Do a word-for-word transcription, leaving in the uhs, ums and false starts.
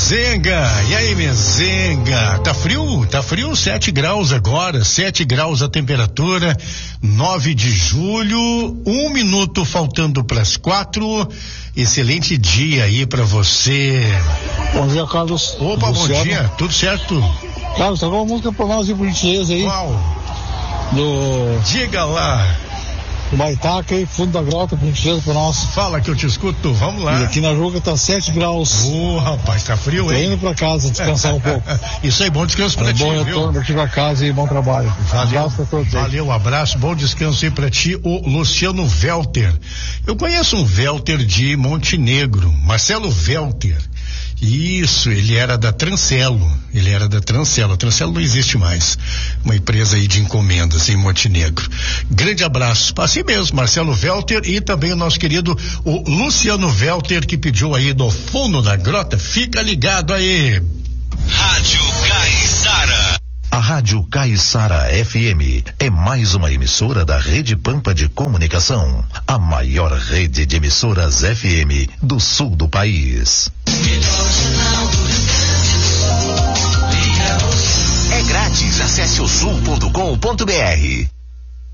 Mezenga, e aí Mezenga, tá frio? Tá frio, sete graus agora, sete graus a temperatura, nove de julho, um minuto faltando pras quatro, excelente dia aí pra você. Bom dia, Carlos. Opa, Luciano. Bom dia, tudo certo? Carlos, tá com uma música pra nós, por gentileza aí. Qual? Do... Diga lá. Baitaca aí, fundo da grota, por gentileza pra nós. Fala que eu te escuto, vamos lá. E aqui na Juca tá sete graus. Ô, oh, rapaz, tá frio, Tô hein? indo pra casa descansar um pouco. Isso aí, bom descanso pra é ti, bom viu? retorno daqui pra casa e bom trabalho. Valeu, abraço pra todos aí. Valeu, abraço, bom descanso aí pra ti, o Luciano Velter. Eu conheço um Velter de Montenegro, Marcelo Velter. Isso, ele era da Transcelo, ele era da Transcelo, a Transcelo não existe mais, uma empresa aí de encomendas em Montenegro. Grande abraço, assim mesmo, Marcelo Velter e também o nosso querido o Luciano Velter, que pediu aí do fundo da grota, fica ligado aí. Rádio Caiçara. A Rádio Caiçara F M é mais uma emissora da Rede Pampa de Comunicação, a maior rede de emissoras F M do sul do país. É grátis, acesse o sul ponto com ponto br.